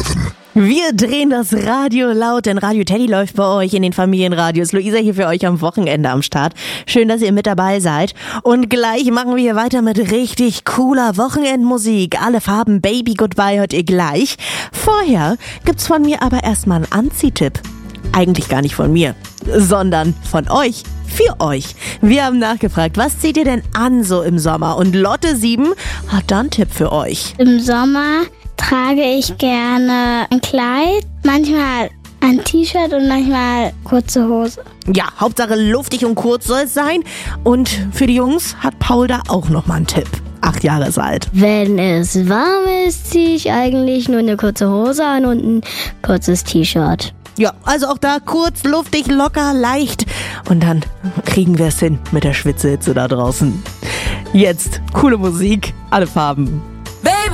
Wir drehen das Radio laut, denn Radio Teddy läuft bei euch in den Familienradios. Luisa hier für euch am Wochenende am Start. Schön, dass ihr mit dabei seid. Und gleich machen wir weiter mit richtig cooler Wochenendmusik. Alle Farben Baby Goodbye hört ihr gleich. Vorher gibt's von mir aber erstmal einen Anziehtipp. Eigentlich gar nicht von mir, sondern von euch. Für euch. Wir haben nachgefragt, was zieht ihr denn an so im Sommer? Und Lotte 7 hat da einen Tipp für euch. Im Sommer trage ich gerne ein Kleid, manchmal ein T-Shirt und manchmal kurze Hose. Ja, Hauptsache luftig und kurz soll es sein. Und für die Jungs hat Paul da auch nochmal einen Tipp. 8 Jahre ist alt. Wenn es warm ist, ziehe ich eigentlich nur eine kurze Hose an und ein kurzes T-Shirt. Ja, also auch da kurz, luftig, locker, leicht. Und dann kriegen wir es hin mit der Schwitzehitze da draußen. Jetzt coole Musik, alle Farben.